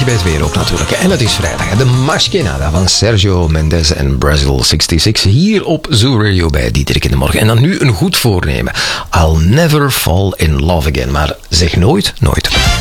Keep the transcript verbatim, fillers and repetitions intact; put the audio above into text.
bij het weer ook natuurlijk. En het is vrijdag. De Maskenada van Sergio Mendes en Brazil zesenzestig hier op Zoo Radio bij Dieterik in de Morgen. En dan nu een goed voornemen. I'll never fall in love again. Maar zeg nooit, nooit.